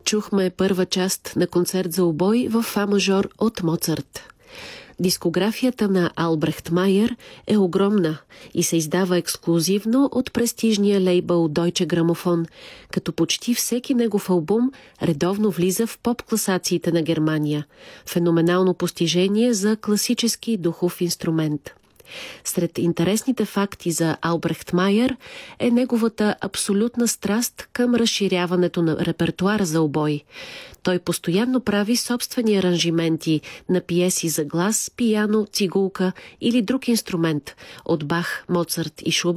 Чухме първа част на концерт за обой в фа мажор от Моцарт. Дискографията на Албрехт Майер е огромна и се издава ексклузивно от престижния лейбъл Deutsche Grammophon, като почти всеки негов албум редовно влиза в поп-класациите на Германия. Феноменално постижение за класически духов инструмент. Сред интересните факти за Албрехт Майер е неговата абсолютна страст към разширяването на репертуара за обой. Той постоянно прави собствени аранжименти на пиеси за глас, пиано, цигулка или друг инструмент от Бах, Моцарт и Шуберт,